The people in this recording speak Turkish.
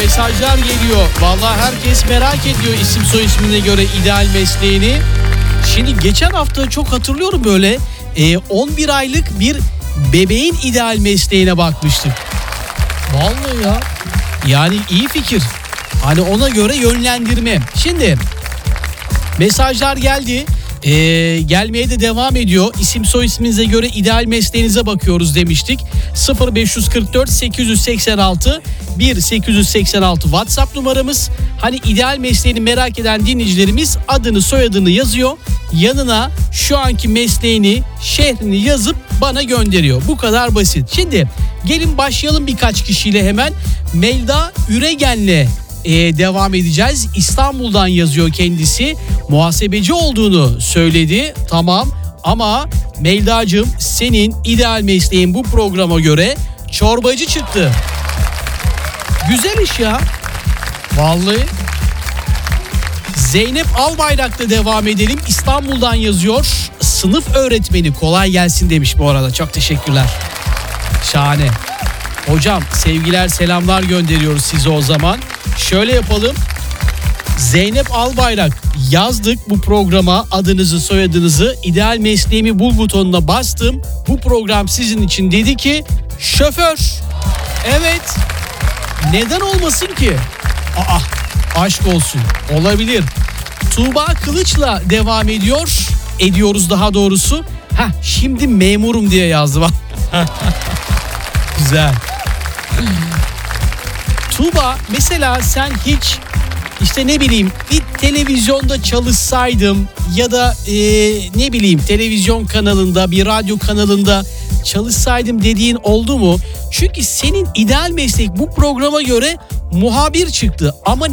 mesajlar geliyor. Vallahi herkes merak ediyor isim soy ismine göre ideal mesleğini. Şimdi geçen hafta çok hatırlıyorum böyle 11 aylık bir bebeğin ideal mesleğine bakmıştık. Vallahi ya. Yani iyi fikir. Hani ona göre yönlendirme. Şimdi mesajlar geldi. Gelmeye de devam ediyor. İsim soy isminize göre ideal mesleğinize bakıyoruz demiştik. 0544 886 1886 WhatsApp numaramız. Hani ideal mesleğini merak eden dinleyicilerimiz adını soyadını yazıyor. Yanına şu anki mesleğini, şehrini yazıp bana gönderiyor. Bu kadar basit. Şimdi gelin başlayalım birkaç kişiyle hemen. Melda Üregen'le devam edeceğiz. İstanbul'dan yazıyor kendisi. Muhasebeci olduğunu söyledi. Tamam ama Melda'cığım senin ideal mesleğin bu programa göre çorbacı çıktı. Güzel iş ya. Vallahi. Zeynep Albayrak'la devam edelim. İstanbul'dan yazıyor. Sınıf öğretmeni kolay gelsin demiş bu arada. Çok teşekkürler. Şahane. Hocam sevgiler selamlar gönderiyoruz size o zaman. Şöyle yapalım. Zeynep Albayrak yazdık bu programa adınızı soyadınızı ideal mesleğimi bul butonuna bastım. Bu program sizin için dedi ki şoför. Evet. Neden olmasın ki? Aşk olsun. Olabilir. Tuğba Kılıç'la devam ediyoruz daha doğrusu. Şimdi memurum diye yazdı. Güzel. Tuğba mesela sen hiç işte ne bileyim bir televizyonda çalışsaydım ya da ne bileyim televizyon kanalında bir radyo kanalında çalışsaydım dediğin oldu mu? Çünkü senin ideal meslek bu programa göre muhabir çıktı ama